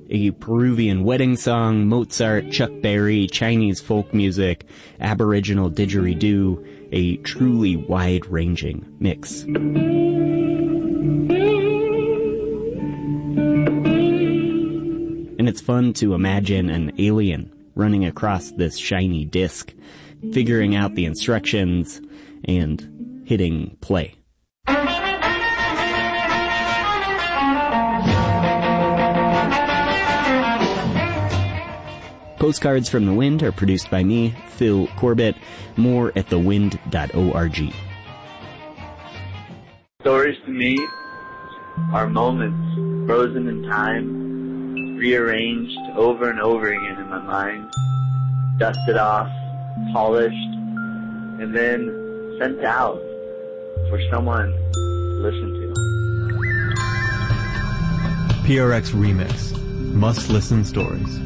a Peruvian wedding song, Mozart, Chuck Berry, Chinese folk music, Aboriginal didgeridoo, a truly wide-ranging mix. And it's fun to imagine an alien running across this shiny disc, figuring out the instructions, and hitting play. Postcards from the Wind are produced by me, Phil Corbett. More at thewind.org. Stories to me are moments frozen in time, rearranged over and over again in my mind, dusted off, polished, and then sent out for someone to listen to. PRX Remix. Must-listen stories.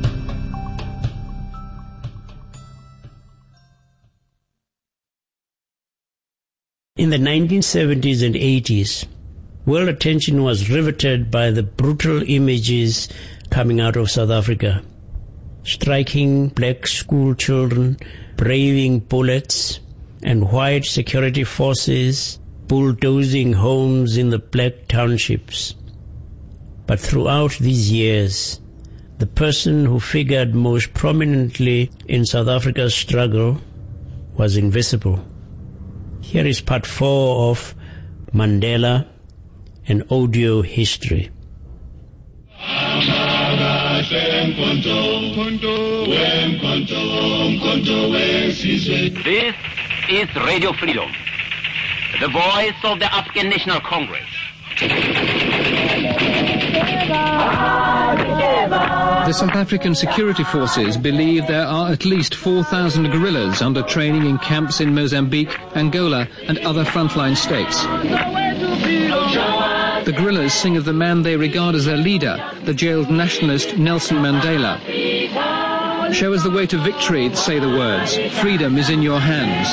In the 1970s and 80s, world attention was riveted by the brutal images coming out of South Africa. Striking black school children, braving bullets, and white security forces bulldozing homes in the black townships. But throughout these years, the person who figured most prominently in South Africa's struggle was invisible. Here is part 4 of Mandela, an audio history. This is Radio Freedom, the voice of the African National Congress. The South African security forces believe there are at least 4,000 guerrillas under training in camps in Mozambique, Angola, and other frontline states. The guerrillas sing of the man they regard as their leader, the jailed nationalist Nelson Mandela. Show us the way to victory, say the words. Freedom is in your hands.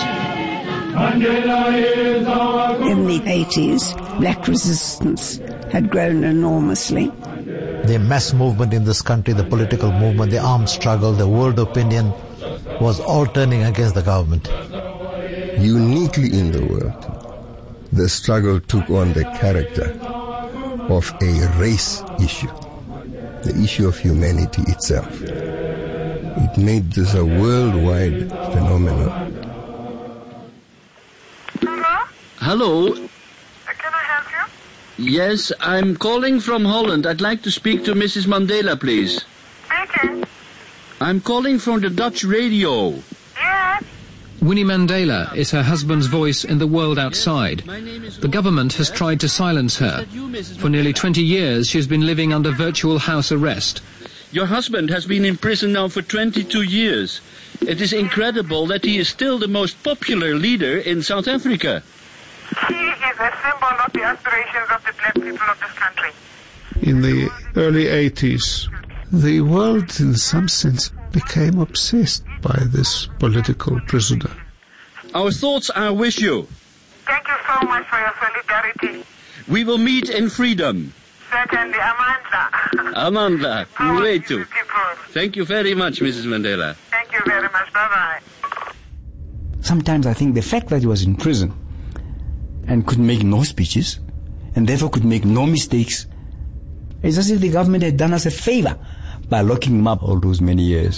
In the 80s, black resistance had grown enormously. The mass movement in this country, the political movement, the armed struggle, the world opinion was all turning against the government. Uniquely in the world, the struggle took on the character of a race issue, the issue of humanity itself. It made this a worldwide phenomenon. Hello? Can I help you? Yes, I'm calling from Holland. I'd like to speak to Mrs. Mandela, please. Speaking. I'm calling from the Dutch radio. Yes. Winnie Mandela is her husband's voice in the world outside. The government has tried to silence her. For nearly 20 years, she's been living under virtual house arrest. Your husband has been in prison now for 22 years. It is incredible that he is still the most popular leader in South Africa. He is a symbol of the aspirations of the black people of this country. In the early 80s, the world, in some sense, became obsessed by this political prisoner. Our thoughts are with you. Thank you so much for your solidarity. We will meet in freedom. Certainly, Amanda. Amanda, great too. Thank you very much, Mrs. Mandela. Thank you very much. Bye-bye. Sometimes I think the fact that he was in prison and could make no speeches and therefore could make no mistakes, it's as if the government had done us a favor by locking him up all those many years.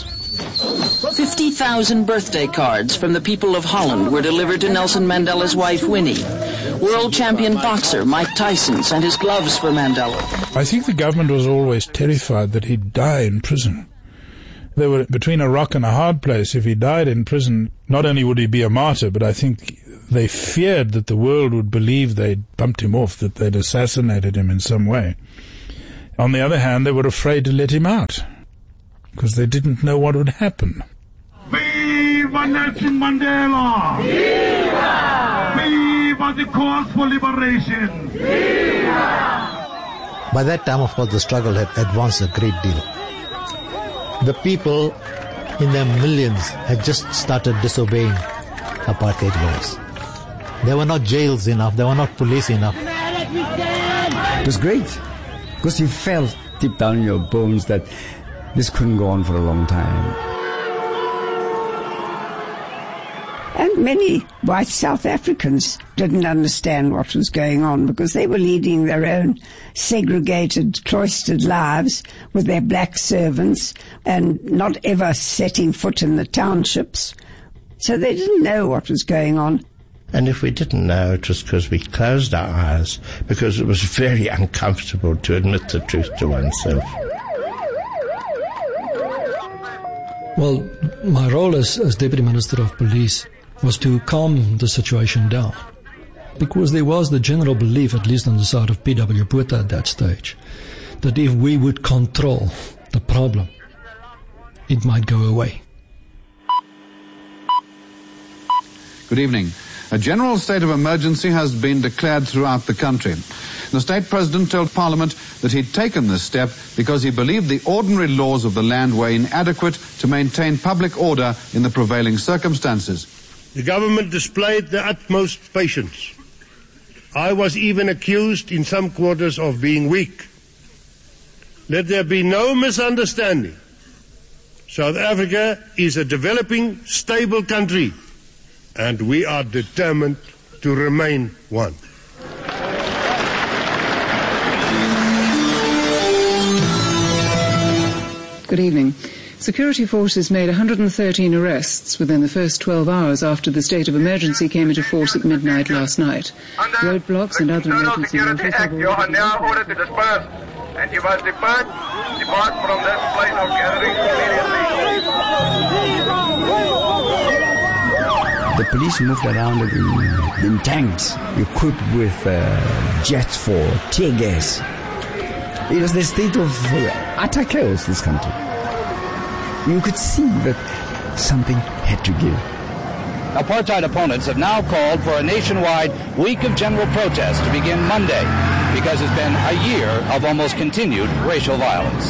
50,000 birthday cards from the people of Holland were delivered to Nelson Mandela's wife, Winnie. World champion boxer Mike Tyson sent his gloves for Mandela. I think the government was always terrified that he'd die in prison. They were between a rock and a hard place. If he died in prison, not only would he be a martyr, but I think they feared that the world would believe they'd bumped him off, that they'd assassinated him in some way. On the other hand, they were afraid to let him out, because they didn't know what would happen. Viva Nelson Mandela! Viva! Viva the cause for liberation! Viva! By that time, of course, the struggle had advanced a great deal. The people, in their millions, had just started disobeying apartheid laws. There were not jails enough, there were not police enough. It was great, because you felt deep down in your bones that this couldn't go on for a long time. And many white South Africans didn't understand what was going on because they were leading their own segregated, cloistered lives with their black servants and not ever setting foot in the townships. So they didn't know what was going on. And if we didn't know, it was because we closed our eyes, because it was very uncomfortable to admit the truth to oneself. Well, my role as Deputy Minister of Police was to calm the situation down, because there was the general belief, at least on the side of P.W. Botha at that stage, that if we would control the problem, it might go away. Good evening. A general state of emergency has been declared throughout the country. The state president told Parliament that he'd taken this step because he believed the ordinary laws of the land were inadequate to maintain public order in the prevailing circumstances. The government displayed the utmost patience. I was even accused in some quarters of being weak. Let there be no misunderstanding. South Africa is a developing, stable country, and we are determined to remain one. Good evening. Security forces made 113 arrests within the first 12 hours after the state of emergency came into force at midnight last night. Roadblocks and other emergency measures have You are now ordered to disperse, and you must depart from this place of gathering immediately. The police moved around in tanks equipped with jets for tear gas. It was the state of utter chaos, this country. You could see that something had to give. Apartheid opponents have now called for a nationwide week of general protest to begin Monday, because it's been a year of almost continued racial violence.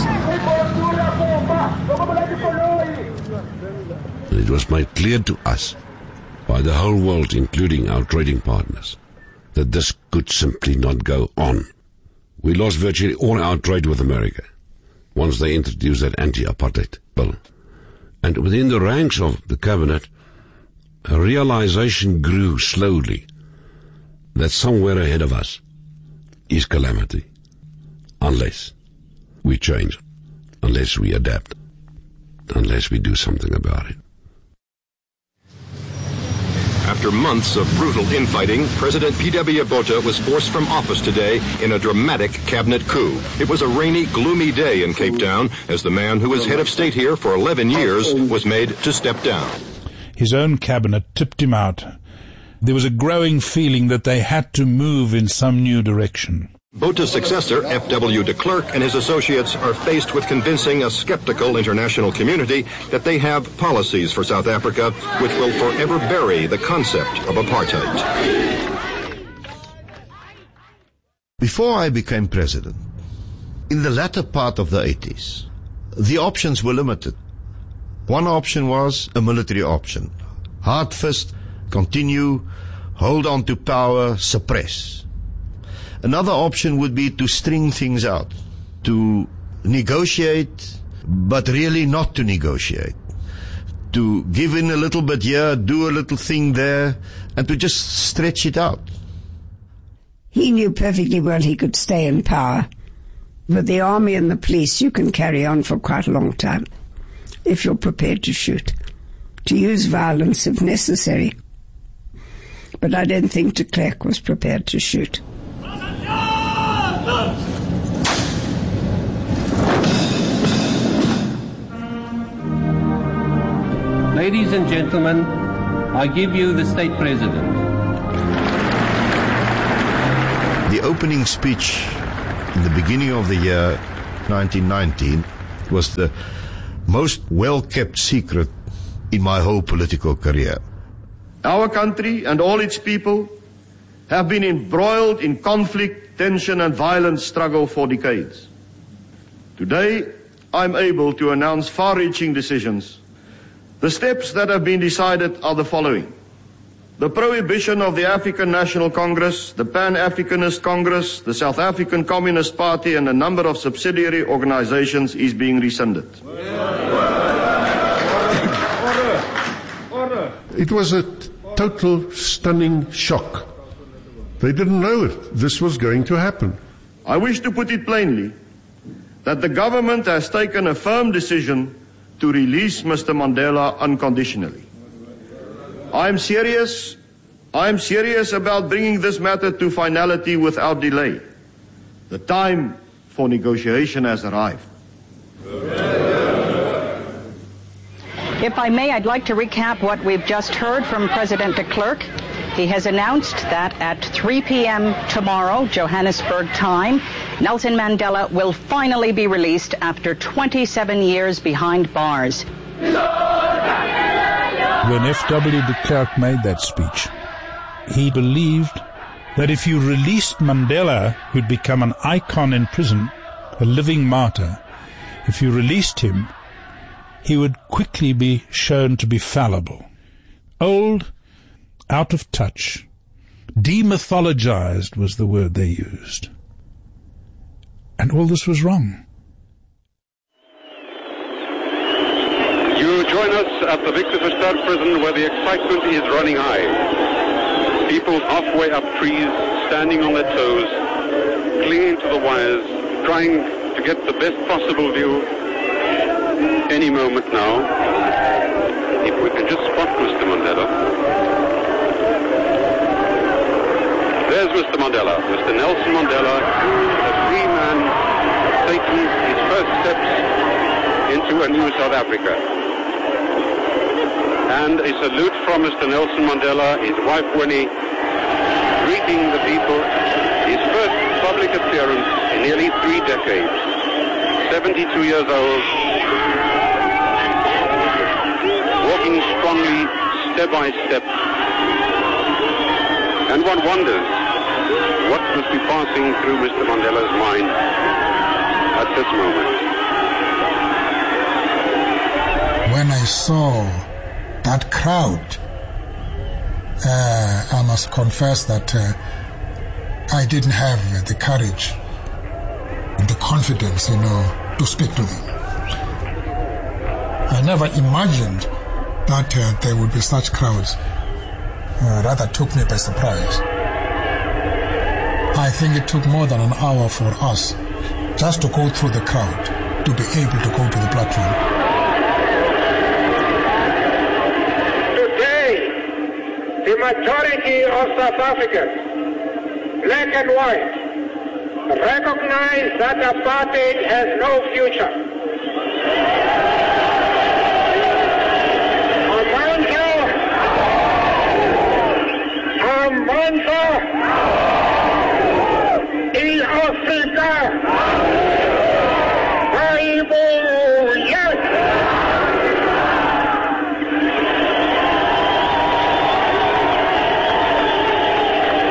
It was made clear to us by the whole world, including our trading partners, that this could simply not go on. We lost virtually all our trade with America once they introduced that anti-apartheid bill. And within the ranks of the cabinet, a realization grew slowly that somewhere ahead of us is calamity, unless we change, unless we adapt, unless we do something about it. After months of brutal infighting, President P.W. Botha was forced from office today in a dramatic cabinet coup. It was a rainy, gloomy day in Cape Town as the man who was head of state here for 11 years was made to step down. His own cabinet tipped him out. There was a growing feeling that they had to move in some new direction. Botha's successor, F.W. de Klerk, and his associates are faced with convincing a skeptical international community that they have policies for South Africa which will forever bury the concept of apartheid. Before I became president, in the latter part of the 80s, the options were limited. One option was a military option. Hard fist, continue, hold on to power, suppress. Another option would be to string things out, to negotiate, but really not to negotiate, to give in a little bit here, do a little thing there, and to just stretch it out. He knew perfectly well he could stay in power. With the army and the police, you can carry on for quite a long time, if you're prepared to shoot, to use violence if necessary. But I don't think de Klerk was prepared to shoot. Ladies and gentlemen, I give you the state president. The opening speech in the beginning of the year 1919 was the most well-kept secret in my whole political career. Our country and all its people have been embroiled in conflict, tension and violent struggle for decades. Today, I'm able to announce far-reaching decisions. The steps that have been decided are the following. the prohibition of the African National Congress, the Pan-Africanist Congress, the South African Communist Party, and a number of subsidiary organizations is being rescinded. It was a total stunning shock. They didn't know this was going to happen. I wish to put it plainly that the government has taken a firm decision to release Mr. Mandela unconditionally. I am serious about bringing this matter to finality without delay. The time for negotiation has arrived. If I may, I'd like to recap what we've just heard from President de Klerk. He has announced that at 3 p.m. tomorrow, Johannesburg time, Nelson Mandela will finally be released after 27 years behind bars. When F.W. de Klerk made that speech, he believed that if you released Mandela, who'd become an icon in prison, a living martyr, if you released him, he would quickly be shown to be fallible. Old, out of touch, demythologized was the word they used. And all this was wrong. You join us at the Victor Verster prison where the excitement is running high. People halfway up trees, standing on their toes, clinging to the wires, trying to get the best possible view. Any moment now, if we can just spot Mr. Mandela. There's Mr. Mandela, Mr. Nelson Mandela, a free man, taking his first steps into a new South Africa. And a salute from Mr. Nelson Mandela, his wife Winnie, greeting the people, his first public appearance in nearly 3 decades. 72 years old, walking strongly, step by step. And one wonders what must be passing through Mr. Mandela's mind at this moment. When I saw that crowd, I must confess that I didn't have the courage and the confidence, to speak to them. I never imagined that there would be such crowds. Rather took me by surprise. I think it took more than an hour for us just to go through the crowd to be able to go to the platform. Today, the majority of South Africans, black and white, recognize that apartheid has no future.